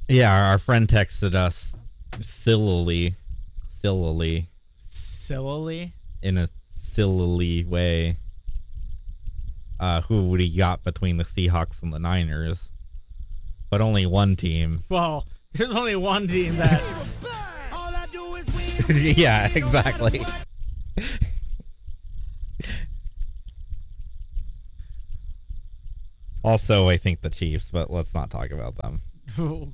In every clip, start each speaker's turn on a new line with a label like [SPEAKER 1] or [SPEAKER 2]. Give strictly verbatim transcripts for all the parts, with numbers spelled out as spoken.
[SPEAKER 1] Yeah, our friend texted us sillily, sillily,
[SPEAKER 2] Sillily?
[SPEAKER 1] in a sillily way. Uh, who would he got between the Seahawks and the Niners? But only one team.
[SPEAKER 2] Well, there's only one team that...
[SPEAKER 1] Yeah, exactly. Also, I think the Chiefs, but let's not talk about them.
[SPEAKER 2] Do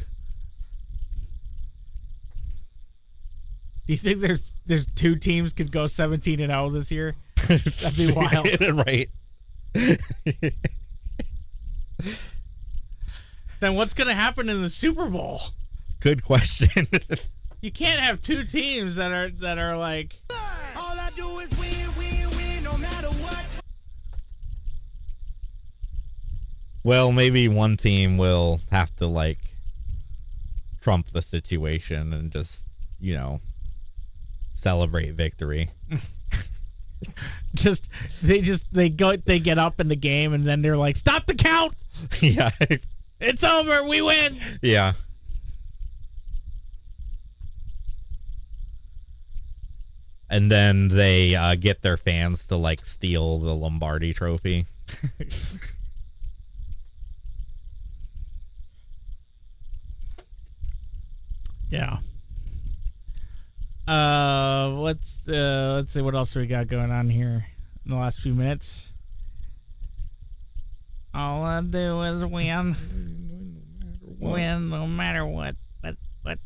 [SPEAKER 2] you think there's there's two teams could go seventeen and oh this year? That'd be wild.
[SPEAKER 1] Right.
[SPEAKER 2] Then what's going to happen in the Super Bowl?
[SPEAKER 1] Good question.
[SPEAKER 2] You can't have two teams that are that are like...
[SPEAKER 3] All I do is win, win, win, no matter what.
[SPEAKER 1] Well, maybe one team will have to, like, trump the situation and just, you know, celebrate victory.
[SPEAKER 2] Just they just they go they get up in the game and then they're like, stop the count.
[SPEAKER 1] Yeah.
[SPEAKER 2] It's over. We win.
[SPEAKER 1] Yeah. And then they uh, get their fans to, like, steal the Lombardi trophy.
[SPEAKER 2] Yeah. Uh, let's uh, let's see what else we got going on here in the last few minutes. All I do is win, win no matter what. What? What?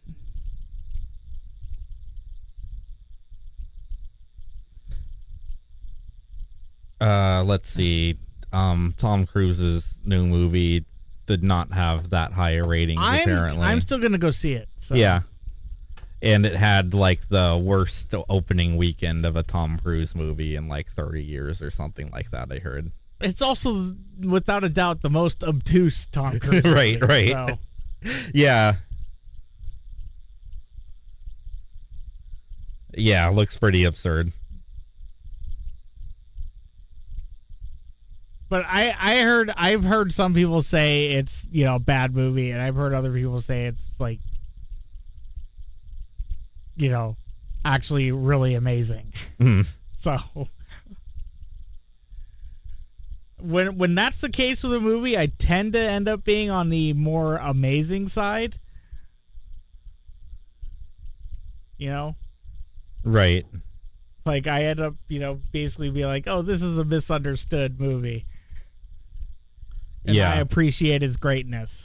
[SPEAKER 1] Uh, let's see. Um, Tom Cruise's new movie did not have that high a ratings,
[SPEAKER 2] I'm,
[SPEAKER 1] apparently.
[SPEAKER 2] I'm still gonna go see it. So.
[SPEAKER 1] Yeah. And it had, like, the worst opening weekend of a Tom Cruise movie in, like, thirty years or something like that, I heard.
[SPEAKER 2] It's also, without a doubt, the most obtuse Tom Cruise.
[SPEAKER 1] Right,
[SPEAKER 2] movie,
[SPEAKER 1] right.
[SPEAKER 2] So.
[SPEAKER 1] Yeah. Yeah, looks pretty absurd.
[SPEAKER 2] But I, I heard, I've heard some people say it's, you know, a bad movie, and I've heard other people say it's, like, you know, actually really amazing.
[SPEAKER 1] Mm.
[SPEAKER 2] So when when that's the case with a movie, I tend to end up being on the more amazing side. You know?
[SPEAKER 1] Right.
[SPEAKER 2] Like, I end up, you know, basically be like, oh, this is a misunderstood movie. And
[SPEAKER 1] Yeah.
[SPEAKER 2] I appreciate its greatness.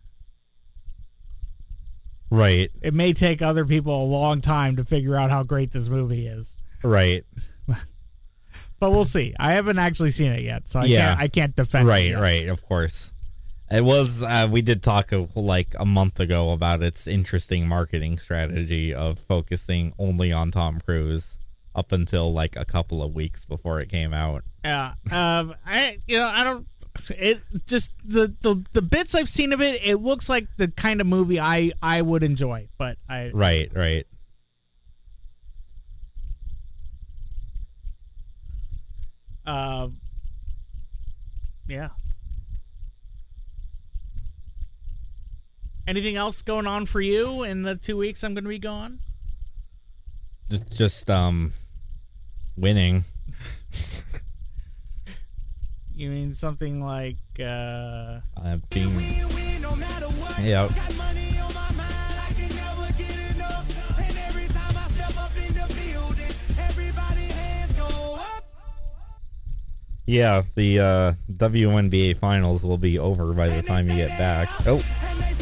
[SPEAKER 1] Right.
[SPEAKER 2] It may take other people a long time to figure out how great this movie is.
[SPEAKER 1] Right.
[SPEAKER 2] But we'll see. I haven't actually seen it yet, so I
[SPEAKER 1] Yeah.
[SPEAKER 2] can't I can't defend
[SPEAKER 1] Right,
[SPEAKER 2] it yet.
[SPEAKER 1] right, of course. It was, uh, we did talk a, like a month ago about its interesting marketing strategy of focusing only on Tom Cruise up until like a couple of weeks before it came out.
[SPEAKER 2] Yeah. Um, I, you know, I don't, it just, the, the, the bits I've seen of it, it looks like the kind of movie I, I would enjoy, but I.
[SPEAKER 1] Right, right.
[SPEAKER 2] Uh, yeah. Anything else going on for you in the two weeks I'm going to be gone?
[SPEAKER 1] Just, just um, winning.
[SPEAKER 2] You mean something like, uh...
[SPEAKER 1] Uh, being, yeah. Yeah, the uh, W N B A finals will be over by the time you get back. Oh.